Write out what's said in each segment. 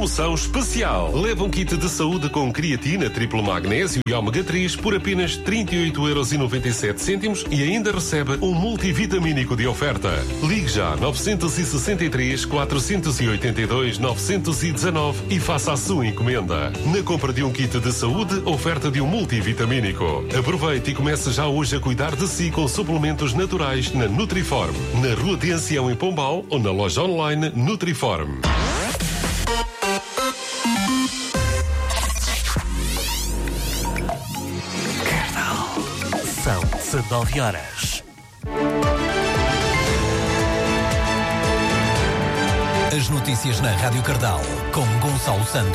promoção especial. Leva um kit de saúde com creatina, triplo magnésio e ômega 3 por apenas 38,97€ e ainda recebe um multivitamínico de oferta. Ligue já 963 482 919 e faça a sua encomenda. Na compra de um kit de saúde, oferta de um multivitamínico. Aproveite e comece já hoje a cuidar de si com suplementos naturais na Nutriform, na Rua de Ancião em Pombal ou na loja online Nutriform. São 19 horas. As notícias na Rádio Cardal, com Gonçalo Santos.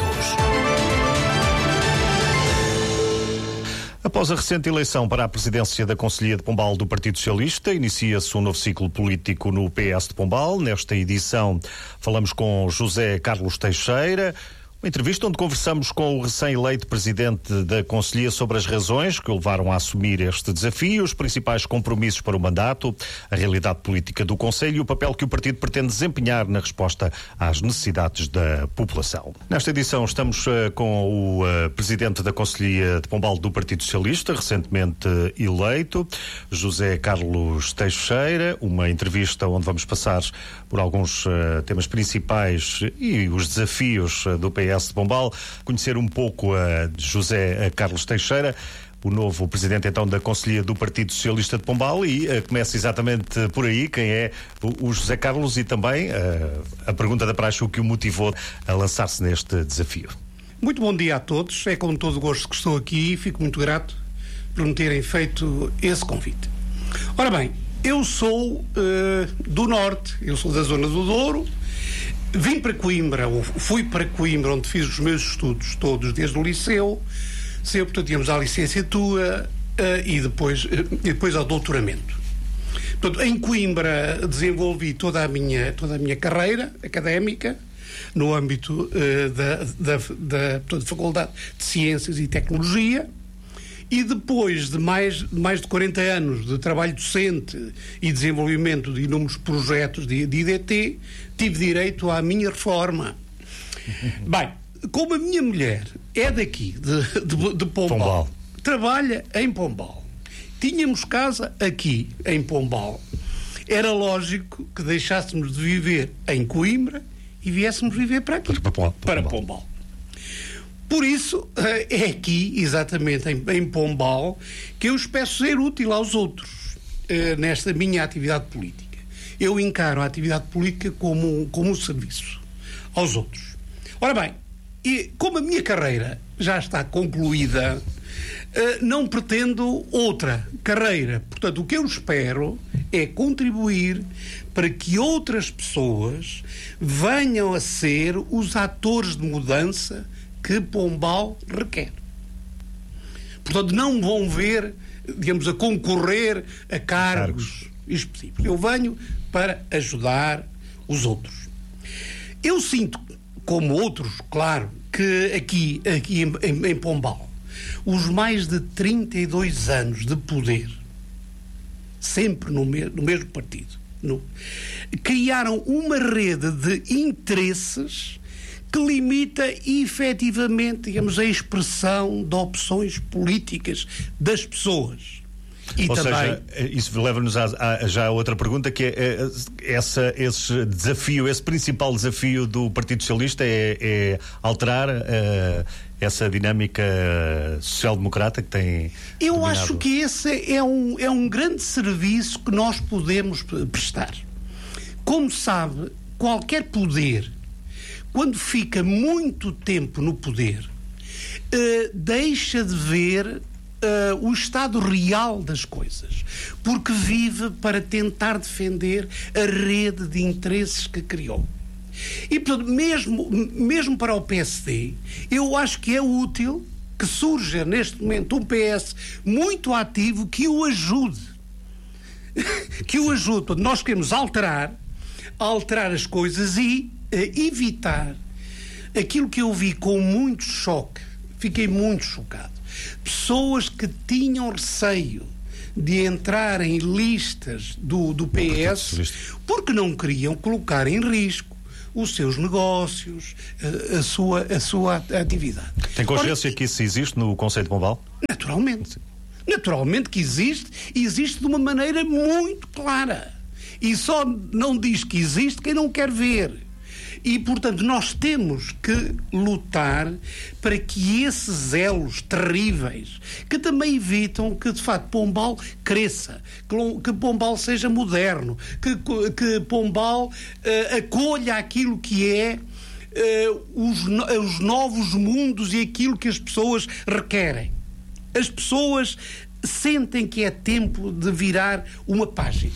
Após a recente eleição para a presidência da Conselhia de Pombal do Partido Socialista, inicia-se um novo ciclo político no PS de Pombal. Nesta edição falamos com José Carlos Teixeira. Uma entrevista onde conversamos com o recém-eleito presidente da Conselhia sobre as razões que o levaram a assumir este desafio, os principais compromissos para o mandato, a realidade política do Conselho e o papel que o partido pretende desempenhar na resposta às necessidades da população. Nesta edição estamos com o presidente da Conselhia de Pombal do Partido Socialista, recentemente eleito, José Carlos Teixeira, uma entrevista onde vamos passar por alguns temas principais e os desafios do PS de Pombal, conhecer um pouco de José Carlos Teixeira, o novo presidente então da Conselhia do Partido Socialista de Pombal, e começa exatamente por aí, quem é o José Carlos e também a pergunta da praxe, o que o motivou a lançar-se neste desafio. Muito bom dia a todos, é com todo o gosto que estou aqui e fico muito grato por me terem feito esse convite. Ora bem, eu sou do Norte, eu sou da zona do Douro. Vim para Coimbra, ou fui para Coimbra, onde fiz os meus estudos todos desde o liceu, portanto íamos à licenciatura e depois ao doutoramento. Portanto, em Coimbra desenvolvi toda a minha carreira académica no âmbito da Faculdade de Ciências e Tecnologia. E depois de mais de 40 anos de trabalho docente e desenvolvimento de inúmeros projetos de IDT, tive direito à minha reforma. Bem, como a minha mulher é daqui, de Pombal, trabalha em Pombal, tínhamos casa aqui em Pombal, era lógico que deixássemos de viver em Coimbra e viéssemos viver para aqui, para Pombal. Por isso, é aqui, exatamente em Pombal, que eu espero ser útil aos outros nesta minha atividade política. Eu encaro a atividade política como um serviço aos outros. Ora bem, e como a minha carreira já está concluída, não pretendo outra carreira. Portanto, o que eu espero é contribuir para que outras pessoas venham a ser os atores de mudança que Pombal requer. Portanto, não vão ver, digamos, a concorrer a cargos específicos. Eu venho para ajudar os outros. Eu sinto, como outros, claro, que aqui em Pombal, os mais de 32 anos de poder, sempre no mesmo partido, criaram uma rede de interesses que limita efetivamente, digamos, a expressão de opções políticas das pessoas. E Ou também... seja, isso leva-nos já a outra pergunta, que é esse desafio, esse principal desafio do Partido Socialista é alterar essa dinâmica social-democrata que tem Eu dominado. acho que esse é um grande serviço que nós podemos prestar. Como sabe, qualquer poder, quando fica muito tempo no poder, deixa de ver o estado real das coisas, porque vive para tentar defender a rede de interesses que criou. E, portanto, mesmo para o PSD, eu acho que é útil que surja neste momento um PS muito ativo que o ajude. Que o ajude. Portanto, nós queremos alterar as coisas e evitar aquilo que eu vi com muito choque. Fiquei muito chocado. Pessoas que tinham receio de entrar em listas do PS porque não queriam colocar em risco os seus negócios, a sua atividade. Tem consciência que isso existe no Concelho de Pombal? Naturalmente. Naturalmente que existe, e existe de uma maneira muito clara. E só não diz que existe quem não quer ver. E, portanto, nós temos que lutar para que esses elos terríveis, que também evitam que, de facto, Pombal cresça, que Pombal seja moderno, que Pombal acolha aquilo que é os novos mundos e aquilo que as pessoas requerem. As pessoas sentem que é tempo de virar uma página.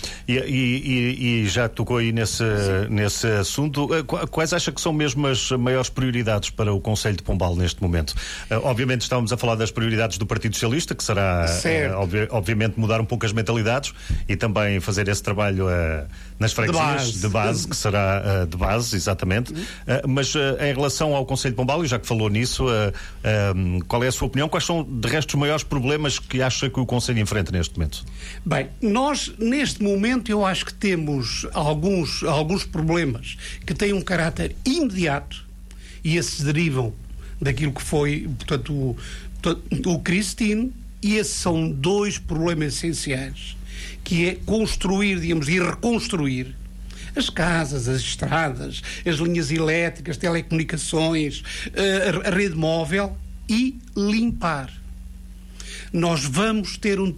E já tocou aí nesse assunto. Quais acha que são mesmo as maiores prioridades para o Concelho de Pombal neste momento? Obviamente estávamos a falar das prioridades do Partido Socialista, que será obviamente mudar um pouco as mentalidades e também fazer esse trabalho nas freguesias de base, que será de base, exatamente. Mas em relação ao Concelho de Pombal, e já que falou nisso, qual é a sua opinião? Quais são, de resto, os maiores problemas que acha que o Concelho enfrenta neste momento? Bem, nós, neste momento, eu acho que temos alguns problemas que têm um caráter imediato, e esses derivam daquilo que foi, portanto, o Cristino, e esses são dois problemas essenciais, que é construir, digamos, e reconstruir as casas, as estradas, as linhas elétricas, telecomunicações, a rede móvel, e limpar. Nós vamos ter um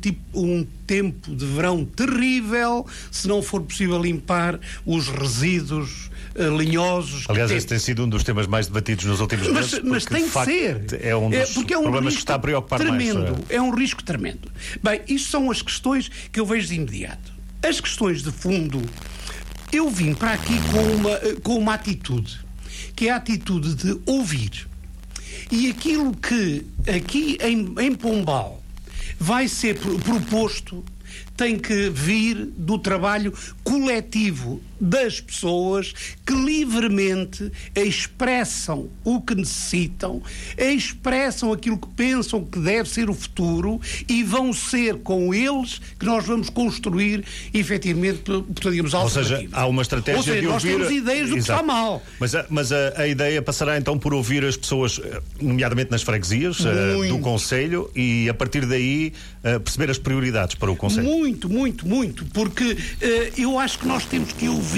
tempo de verão terrível se não for possível limpar os resíduos linhosos. Aliás, esse tem sido um dos temas mais debatidos nos últimos meses. Mas tem que ser. É um dos problemas que está a preocupar tremendo, mais. É um risco tremendo. Bem, isto são as questões que eu vejo de imediato. As questões de fundo, eu vim para aqui com uma atitude, que é a atitude de ouvir. E aquilo que aqui em Pombal vai ser proposto tem que vir do trabalho coletivo das pessoas que livremente expressam o que necessitam, expressam aquilo que pensam que deve ser o futuro, e vão ser com eles que nós vamos construir efetivamente, digamos, alternativas. Ou seja, há uma estratégia de ouvir... nós temos ideias do que está mal. Mas a ideia passará então por ouvir as pessoas, nomeadamente nas freguesias do Concelho, e a partir daí perceber as prioridades para o Concelho. Muito, porque eu acho que nós temos que ouvir.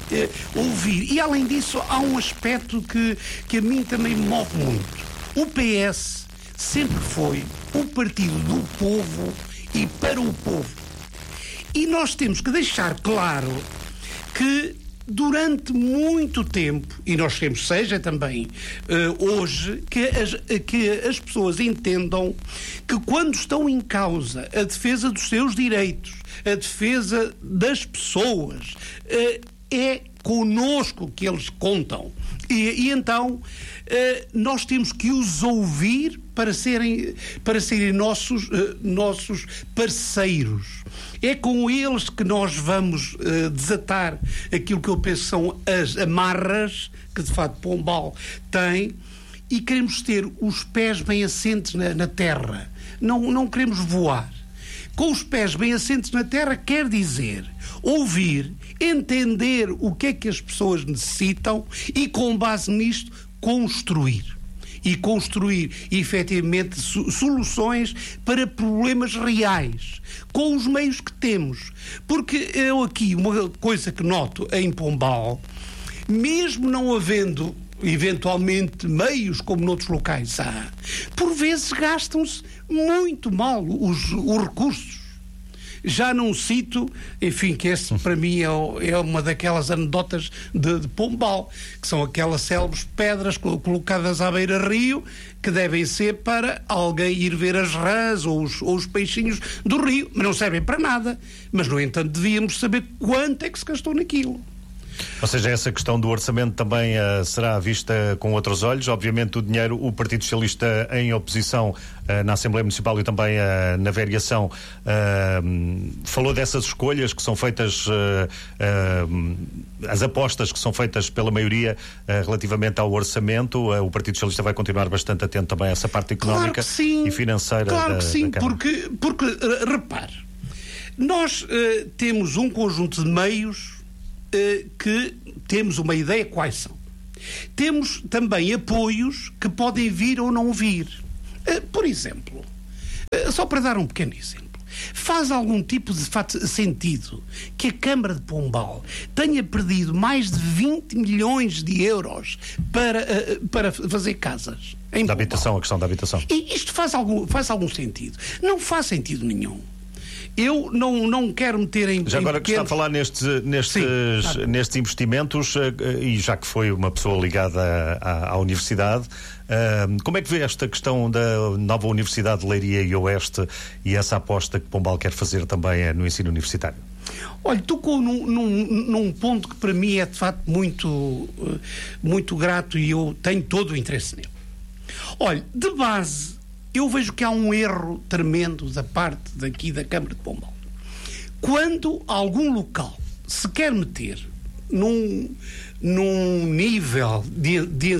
E além disso, há um aspecto que a mim também me move muito. O PS sempre foi o partido do povo e para o povo. E nós temos que deixar claro que durante muito tempo, e nós queremos seja também hoje, que as pessoas entendam que quando estão em causa a defesa dos seus direitos, a defesa das pessoas, é connosco que eles contam. E então nós temos que os ouvir para serem nossos parceiros. É com eles que nós vamos desatar aquilo que eu penso são as amarras que de facto Pombal tem, e queremos ter os pés bem assentes na terra. Não queremos voar. Com os pés bem assentes na terra quer dizer ouvir, entender o que é que as pessoas necessitam e, com base nisto, construir. E construir, efetivamente, soluções para problemas reais, com os meios que temos. Porque eu aqui, uma coisa que noto em Pombal, mesmo não havendo eventualmente meios como noutros locais há, por vezes gastam-se muito mal os recursos. Já não cito, enfim, que esse para mim é uma daquelas anedotas de Pombal, que são aquelas célebres pedras colocadas à beira-rio, que devem ser para alguém ir ver as rãs ou os peixinhos do rio, mas não servem para nada. Mas, no entanto, devíamos saber quanto é que se gastou naquilo. Ou seja, essa questão do orçamento também será vista com outros olhos. Obviamente o dinheiro, o Partido Socialista em oposição na Assembleia Municipal e também na variação falou dessas escolhas que são feitas, as apostas que são feitas pela maioria relativamente ao orçamento. O Partido Socialista vai continuar bastante atento também a essa parte económica e financeira. Claro que sim, porque repare, nós temos um conjunto de meios que temos uma ideia quais são. Temos também apoios que podem vir ou não vir. Por exemplo, só para dar um pequeno exemplo, faz algum tipo de sentido que a Câmara de Pombal tenha perdido mais de 20 milhões de euros para fazer casas em Da Pombal? habitação, a questão da habitação. E isto faz algum sentido? Não faz sentido nenhum. Eu não quero meter em... Já agora que está a falar nestes investimentos, e já que foi uma pessoa ligada à universidade, como é que vê esta questão da nova Universidade de Leiria e Oeste e essa aposta que Pombal quer fazer também no ensino universitário? Olha, tocou num ponto que para mim é de facto muito grato e eu tenho todo o interesse nele. Olha, de base, eu vejo que há um erro tremendo da parte daqui da Câmara de Pombal. Quando algum local se quer meter num nível de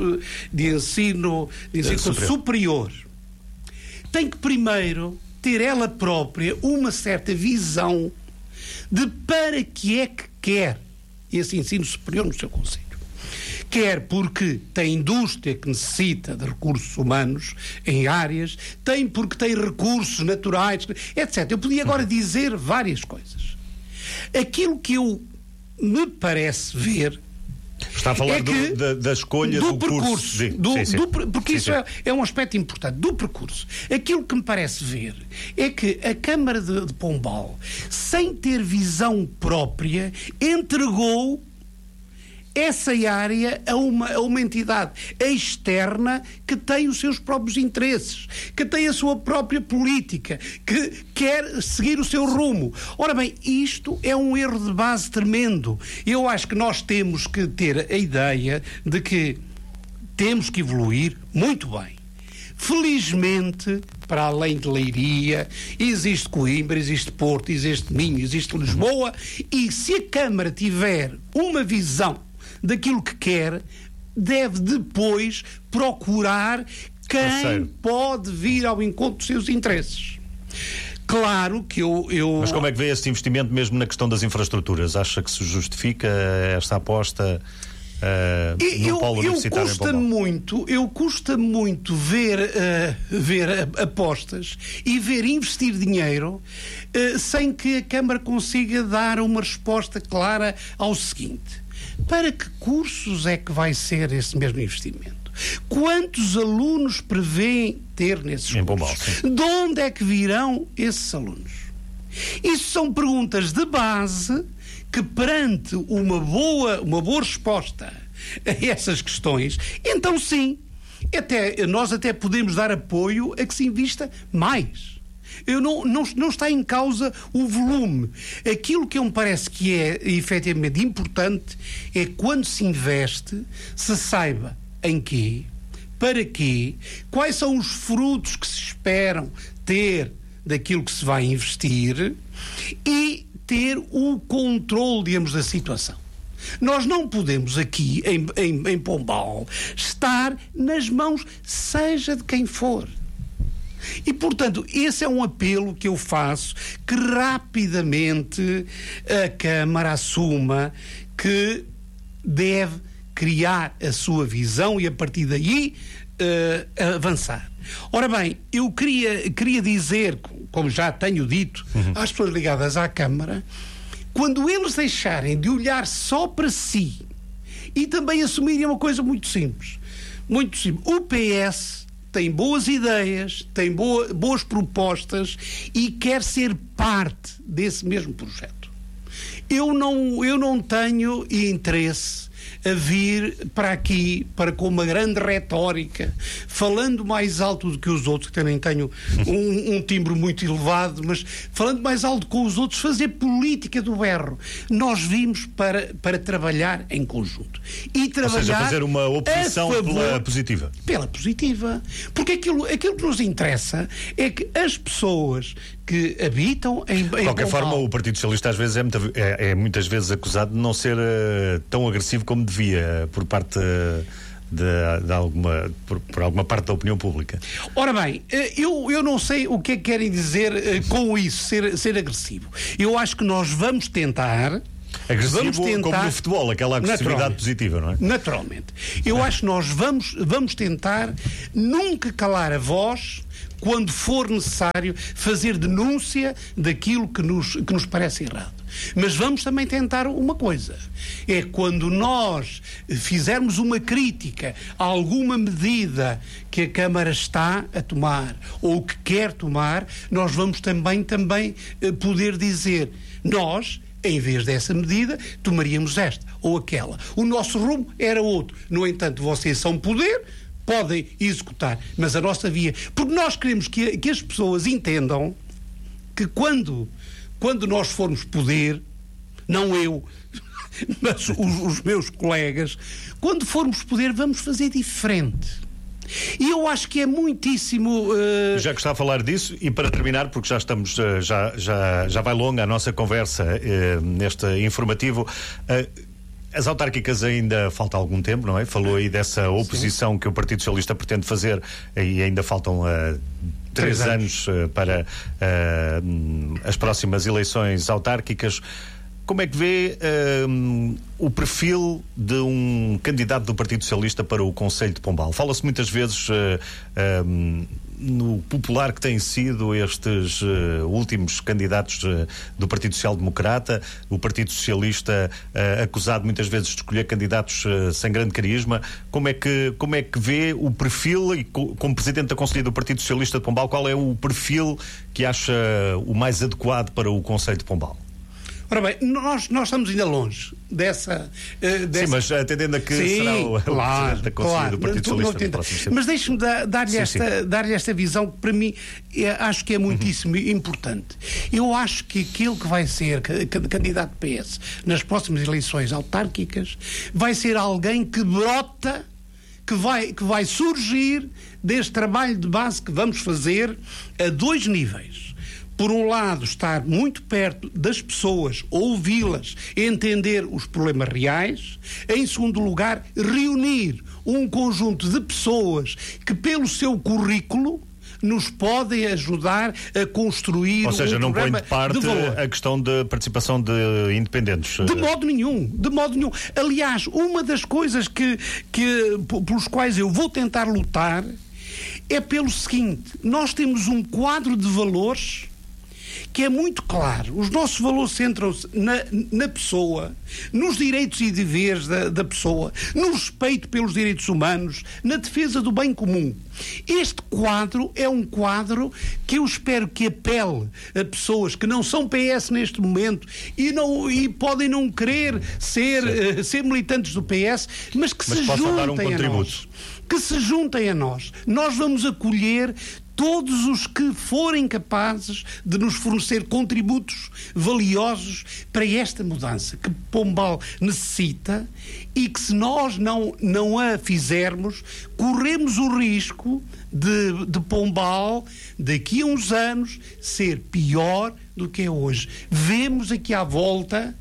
ensino superior, tem que primeiro ter ela própria uma certa visão de para que é que quer esse ensino superior no seu concelho. Quer porque tem indústria que necessita de recursos humanos em áreas, tem porque tem recursos naturais, etc. Eu podia agora dizer várias coisas. Aquilo que eu me parece ver... Está a falar da escolha do percurso. Curso. Porque isso é um aspecto importante. Do percurso. Aquilo que me parece ver é que a Câmara de Pombal, sem ter visão própria, entregou essa área a uma entidade externa que tem os seus próprios interesses, que tem a sua própria política, que quer seguir o seu rumo. Ora bem, isto é um erro de base tremendo. Eu acho que nós temos que ter a ideia de que temos que evoluir muito bem. Felizmente, para além de Leiria, existe Coimbra, existe Porto, existe Minho, existe Lisboa, e se a Câmara tiver uma visão daquilo que quer, deve depois procurar quem pode vir ao encontro dos seus interesses. Claro que eu... Mas como é que vê esse investimento mesmo na questão das infraestruturas? Acha que se justifica esta aposta no polo universitário em Pombal? Eu custa muito ver apostas e ver investir dinheiro sem que a Câmara consiga dar uma resposta clara ao seguinte: para que cursos é que vai ser esse mesmo investimento? Quantos alunos prevêem ter nesses cursos? Pombal, de onde é que virão esses alunos? Isso são perguntas de base que, perante uma boa resposta a essas questões, então sim, nós até podemos dar apoio a que se invista mais. Não está em causa o volume. Aquilo que me parece que é efetivamente importante é quando se investe, se saiba em quê, para quê, quais são os frutos que se esperam ter daquilo que se vai investir e ter o controle, digamos, da situação. Nós não podemos aqui, em Pombal, estar nas mãos, seja de quem for. E, portanto, esse é um apelo que eu faço, que rapidamente a Câmara assuma que deve criar a sua visão e, a partir daí, avançar. Ora bem, eu queria dizer, como já tenho dito, às pessoas ligadas à Câmara, quando eles deixarem de olhar só para si e também assumirem uma coisa muito simples. O PS tem boas ideias, tem boas propostas e quer ser parte desse mesmo projeto. Eu não tenho interesse a vir para aqui, com uma grande retórica, falando mais alto do que os outros, que também tenho um timbre muito elevado, mas falando mais alto que os outros, fazer política do berro. Nós vimos para trabalhar em conjunto. E trabalhar, ou seja, fazer uma oposição pela positiva. Pela positiva. Porque aquilo que nos interessa é que as pessoas que habitam em de qualquer forma, o Partido Socialista às vezes é muitas vezes acusado de não ser tão agressivo como devia por parte por alguma parte da opinião pública. Ora bem, eu não sei o que é que querem dizer com isso, ser agressivo. Eu acho que nós vamos tentar Agressivo como no futebol, aquela agressividade positiva, não é? Naturalmente. Eu acho que nós vamos tentar nunca calar a voz quando for necessário fazer denúncia daquilo que nos parece errado. Mas vamos também tentar uma coisa. É quando nós fizermos uma crítica a alguma medida que a Câmara está a tomar ou que quer tomar, nós vamos também poder dizer, nós, em vez dessa medida, tomaríamos esta ou aquela. O nosso rumo era outro. No entanto, vocês são poder, podem executar, mas a nossa via... Porque nós queremos que as pessoas entendam que quando nós formos poder, não eu, mas os meus colegas, quando formos poder, vamos fazer diferente. E eu acho que é muitíssimo... Já que está a falar disso, e para terminar, porque já estamos, já vai longa a nossa conversa neste informativo... As autárquicas ainda falta algum tempo, não é? Falou aí dessa oposição que o Partido Socialista pretende fazer e ainda faltam 3 anos para as próximas eleições autárquicas. Como é que vê o perfil de um candidato do Partido Socialista para o Conselho de Pombal? Fala-se muitas vezes no popular que têm sido estes últimos candidatos do Partido Social Democrata, o Partido Socialista acusado muitas vezes de escolher candidatos sem grande carisma. Como é que vê o perfil, e como Presidente da Conselhia do Partido Socialista de Pombal, qual é o perfil que acha o mais adequado para o Conselho de Pombal? Ora bem, nós estamos ainda longe dessa... Sim, mas atendendo a que será o Presidente da Conselhia do Partido Socialista no próximo tempo. Mas deixe-me dar-lhe esta visão que para mim acho que é muitíssimo importante. Eu acho que aquele que vai ser candidato PS nas próximas eleições autárquicas vai ser alguém que brota, que vai surgir deste trabalho de base que vamos fazer a 2 níveis. Por um lado, estar muito perto das pessoas, ouvi-las, entender os problemas reais. Em segundo lugar, reunir um conjunto de pessoas que, pelo seu currículo, nos podem ajudar a construir Ou seja, não põe de parte valor. A questão de participação de independentes. De modo nenhum. Aliás, uma das coisas pelos quais eu vou tentar lutar é pelo seguinte: nós temos um quadro de valores que é muito claro. Os nossos valores centram-se na pessoa, nos direitos e deveres da pessoa, no respeito pelos direitos humanos, na defesa do bem comum. Este quadro é um quadro que eu espero que apele a pessoas que não são PS neste momento e podem não querer ser militantes do PS, mas que se juntem a nós. Que se juntem a nós. Nós vamos acolher todos os que forem capazes de nos fornecer contributos valiosos para esta mudança que Pombal necessita, e que, se nós não a fizermos, corremos o risco de Pombal, daqui a uns anos, ser pior do que é hoje. Vemos aqui à volta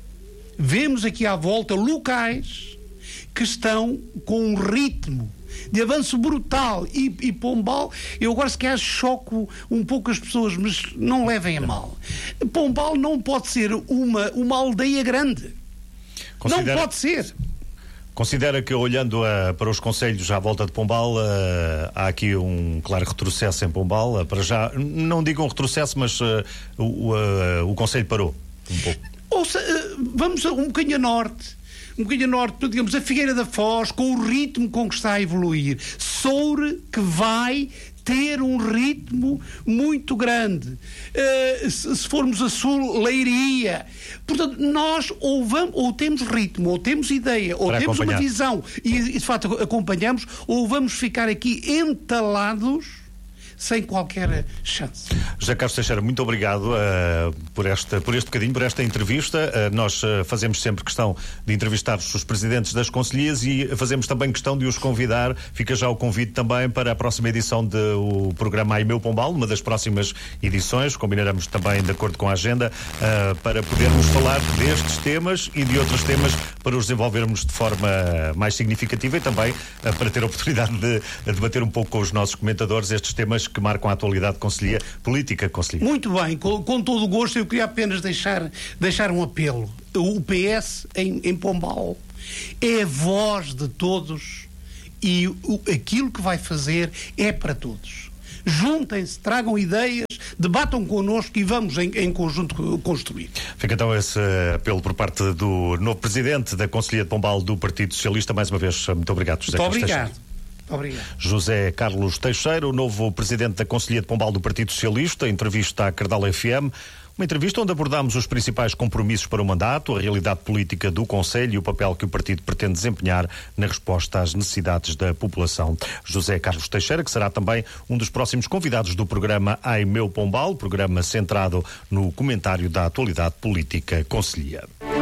locais que estão com um ritmo de avanço brutal e Pombal, eu agora se calhar choco um pouco as pessoas, mas não levem a mal. Pombal não pode ser uma aldeia grande. Não pode ser. Considera que, olhando para os concelhos à volta de Pombal, há aqui um claro retrocesso em Pombal? Para já, não digo um retrocesso, mas o concelho parou um pouco. Ouça, vamos um bocadinho a norte, digamos, a Figueira da Foz, com o ritmo com que está a evoluir. Soure, que vai ter um ritmo muito grande. Se formos a sul, Leiria. Portanto, nós ou temos ritmo, ou temos ideia, ou temos uma visão e de facto acompanhamos, ou vamos ficar aqui entalados sem qualquer chance. José Carlos Teixeira, muito obrigado por este bocadinho, por esta entrevista. Nós fazemos sempre questão de entrevistar os presidentes das concelhias e fazemos também questão de os convidar. Fica já o convite também para a próxima edição do programa Ai Meu Pombal, uma das próximas edições. Combinaremos também, de acordo com a agenda, para podermos falar destes temas e de outros temas, para os desenvolvermos de forma mais significativa e também para ter a oportunidade de debater um pouco com os nossos comentadores estes temas temas que marcam a atualidade política concelhia. Muito bem, com todo o gosto, eu queria apenas deixar um apelo. O PS em Pombal é a voz de todos e aquilo que vai fazer é para todos. Juntem-se, tragam ideias, debatam connosco e vamos em conjunto construir. Fica então esse apelo por parte do novo presidente da Conselhia de Pombal do Partido Socialista. Mais uma vez, muito obrigado, José. Muito obrigado. Obrigado. José Carlos Teixeira, o novo presidente da Conselhia de Pombal do Partido Socialista, entrevista à Cardal FM. Uma entrevista onde abordámos os principais compromissos para o mandato, a realidade política do Conselho e o papel que o partido pretende desempenhar na resposta às necessidades da população. José Carlos Teixeira, que será também um dos próximos convidados do programa Ai Meu Pombal, programa centrado no comentário da atualidade política concelhia.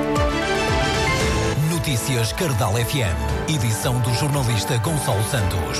Notícias Cardal FM, edição do jornalista Gonçalo Santos.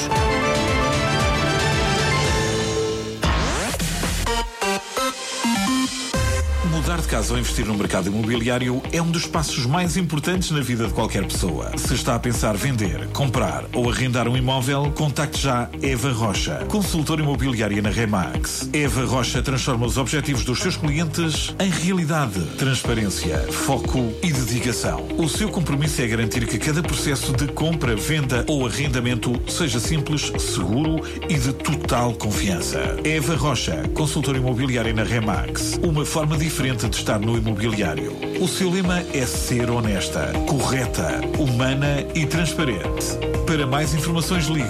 Mudar de casa ou investir no mercado imobiliário é um dos passos mais importantes na vida de qualquer pessoa. Se está a pensar vender, comprar ou arrendar um imóvel, contacte já Eva Rocha, consultora imobiliária na Remax. Eva Rocha transforma os objetivos dos seus clientes em realidade. Transparência, foco e dedicação. O seu compromisso é garantir que cada processo de compra, venda ou arrendamento seja simples, seguro e de total confiança. Eva Rocha, consultora imobiliária na Remax. Uma forma diferente de estar no imobiliário. O seu lema é ser honesta, correta, humana e transparente. Para mais informações ligue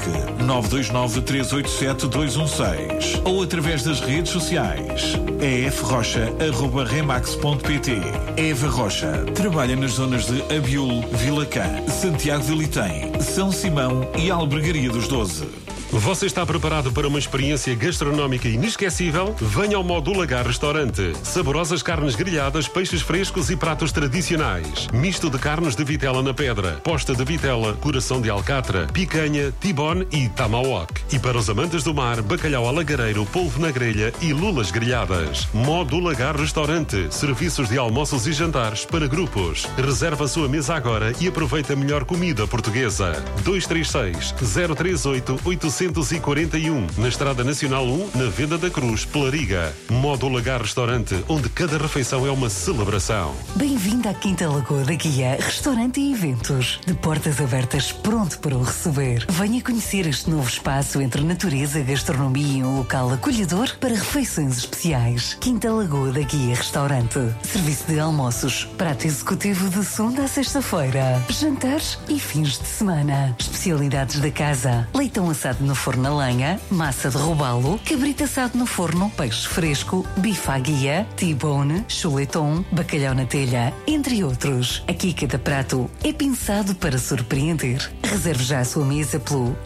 929-387-216 ou através das redes sociais efrocha@remax.pt. Eva Rocha trabalha nas zonas de Abiúl, Vilacã, Santiago de Litem, São Simão e Albergaria dos 12. Você está preparado para uma experiência gastronómica inesquecível? Venha ao Modo Lagar Restaurante. Saborosas carnes grelhadas, peixes frescos e pratos tradicionais. Misto de carnes de vitela na pedra, posta de vitela, coração de alcatra, picanha, tibone e tomahawk. E para os amantes do mar, bacalhau alagareiro, polvo na grelha e lulas grelhadas. Modo Lagar Restaurante. Serviços de almoços e jantares para grupos. Reserva a sua mesa agora e aproveita a melhor comida portuguesa. 236-038-841, na Estrada Nacional 1, na Venda da Cruz, Pelariga. Modo Lagar Restaurante, onde cada refeição é uma celebração. Bem-vindo à Quinta Lagoa da Guia, restaurante e eventos. De portas abertas, pronto para o receber. Venha conhecer este novo espaço entre natureza, gastronomia e um local acolhedor para refeições especiais. Quinta Lagoa da Guia Restaurante. Serviço de almoços, prato executivo de segunda a sexta-feira, jantares e fins de semana. Especialidades da casa: leitão assado no forno a lenha, massa de robalo, cabrito assado no forno, peixe fresco, bife à guia, tibone, chuleton, bacalhau na telha, entre outros. Aqui cada prato é pensado para surpreender. Reserve já a sua mesa pelo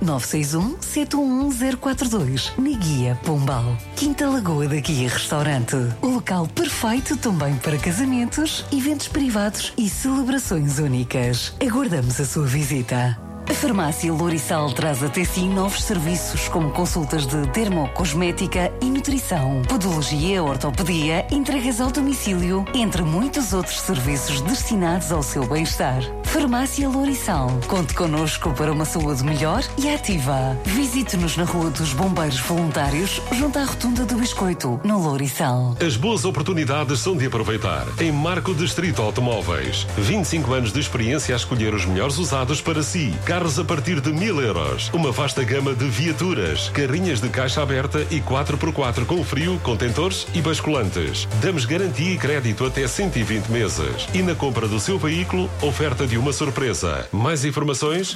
961-711-042, na Guia Pombal. Quinta Lagoa da Guia Restaurante. O local perfeito também para casamentos, eventos privados e celebrações únicas. Aguardamos a sua visita. A farmácia Lourissal traz até si novos serviços como consultas de dermocosmética e nutrição, podologia, ortopedia, entregas ao domicílio, entre muitos outros serviços destinados ao seu bem-estar. Farmácia Lourissal. Conte connosco para uma saúde melhor e ativa. Visite-nos na Rua dos Bombeiros Voluntários, junto à Rotunda do Biscoito, no Lourissal. As boas oportunidades são de aproveitar. Em Marco Distrito Automóveis. 25 anos de experiência a escolher os melhores usados para si. Carros a partir de 1.000 euros. Uma vasta gama de viaturas, carrinhas de caixa aberta e 4x4 com frio, contentores e basculantes. Damos garantia e crédito até 120 meses. E na compra do seu veículo, oferta de uma surpresa. Mais informações?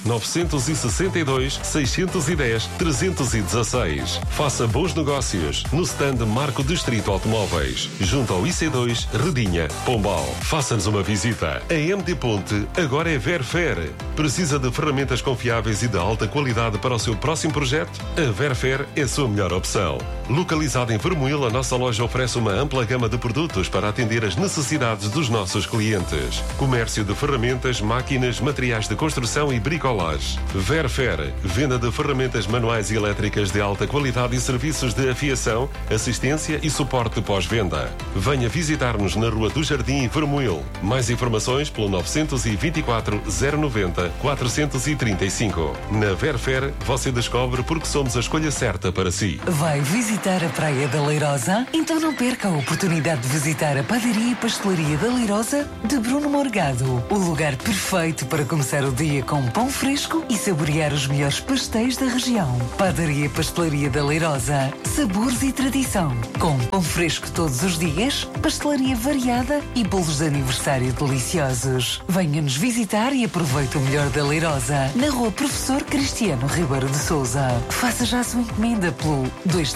967-610-316. Faça bons negócios no stand Marco Distrito Automóveis, junto ao IC2 Redinha, Pombal. Faça-nos uma visita. A MD Ponte agora é Verfer. Precisa de ferramentas confiáveis e de alta qualidade para o seu próximo projeto? A Verfer é a sua melhor opção. Localizada em Vermoil, a nossa loja oferece uma ampla gama de produtos para atender as necessidades dos nossos clientes. Comércio de ferramentas, máquinas, materiais de construção e bricolage. Verfer, venda de ferramentas manuais e elétricas de alta qualidade e serviços de afiação, assistência e suporte pós-venda. Venha visitar-nos na Rua do Jardim, Vermoil. Mais informações pelo 924 090 420. 935. Na Verfer, você descobre porque somos a escolha certa para si. Vai visitar a Praia da Leirosa? Então não perca a oportunidade de visitar a Padaria e Pastelaria da Leirosa de Bruno Morgado. O lugar perfeito para começar o dia com pão fresco e saborear os melhores pastéis da região. Padaria e Pastelaria da Leirosa. Sabores e tradição. Com pão fresco todos os dias, pastelaria variada e bolos de aniversário deliciosos. Venha-nos visitar e aproveite o melhor da Leirosa. Na Rua Professor Cristiano Ribeiro de Sousa. Faça já a sua encomenda pelo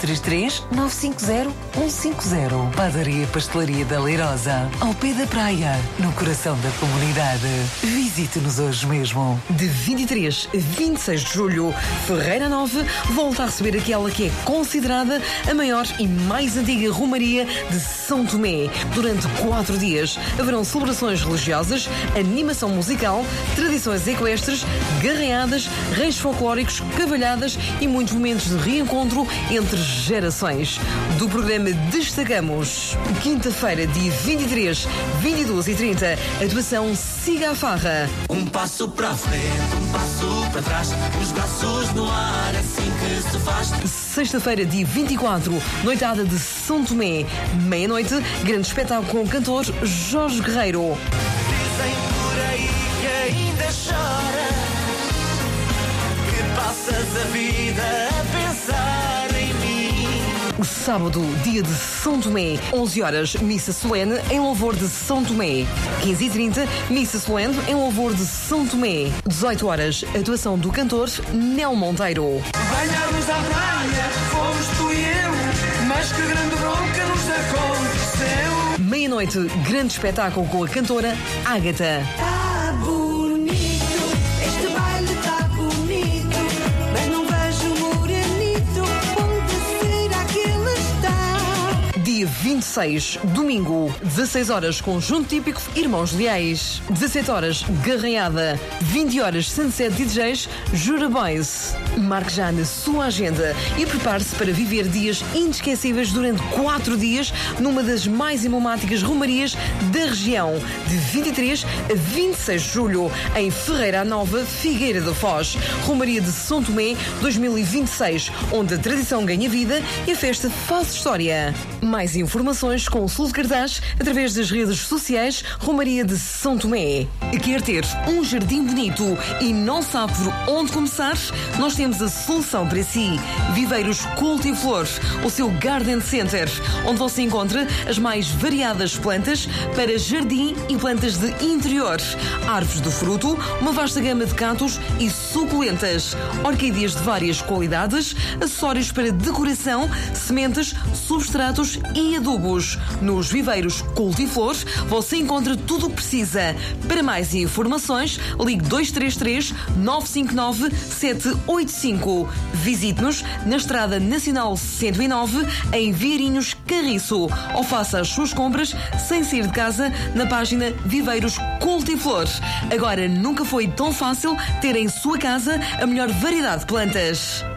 233-950-150. Padaria e Pastelaria da Leirosa. Ao pé da praia, no coração da comunidade. Visite-nos hoje mesmo. De 23 a 26 de julho, Ferreira Nova volta a receber aquela que é considerada a maior e mais antiga romaria de São Tomé. Durante 4 dias haverão celebrações religiosas, animação musical, tradições equestres, garreadas, reis folclóricos, cavalhadas e muitos momentos de reencontro entre gerações. Do programa destacamos quinta-feira, dia 23, 22 e 30, atuação Siga a Farra. Um passo para a frente, um passo para trás, os braços no ar, assim que se faz. Sexta-feira, dia 24, noitada de São Tomé. Meia-noite, grande espetáculo com o cantor Jorge Guerreiro. Dizem por aí que ainda chora, que passas a vida a pensar em mim. Sábado, dia de São Tomé, 11 horas, missa solene em louvor de São Tomé. 15h30, missa solene em louvor de São Tomé. 18 horas, atuação do cantor Nel Monteiro. Banharmos à praia, fomos tu e eu, mas que grande bronca nos aconteceu. Meia-noite, grande espetáculo com a cantora Ágata. Tá bonito, este baile tá bonito, mas não vejo morenito, onde será que ele está? Dia 26, domingo, 16 horas, conjunto típico Irmãos Leais. 17 horas, garranhada. 20 horas, Sunset DJs, Jura Boys. Marque já na sua agenda e prepare-se para viver dias inesquecíveis durante 4 dias numa das mais emblemáticas romarias da região, de 23 a 26 de julho, em Ferreira Nova, Figueira da Foz. Romaria de São Tomé 2026, onde a tradição ganha vida e a festa faz história. Mais informações, consulte cartaz através das redes sociais Romaria de São Tomé. Quer ter um jardim bonito e não sabe por onde começar? Nós temos a solução para si. Viveiros Cultiflores, o seu Garden Center, onde você encontra as mais variadas plantas para jardim e plantas de interior. Árvores de fruto, uma vasta gama de cactos e suculentas. Orquídeas de várias qualidades, acessórios para decoração, sementes, substratos e adubos. Nos Viveiros Cultiflores você encontra tudo o que precisa. Para mais informações, ligue 233 959 785. Visite-nos na Estrada Nacional 109, em Vieirinhos, Carriço, ou faça as suas compras sem sair de casa na página Viveiros Cultiflores. Agora nunca foi tão fácil ter em sua casa a melhor variedade de plantas.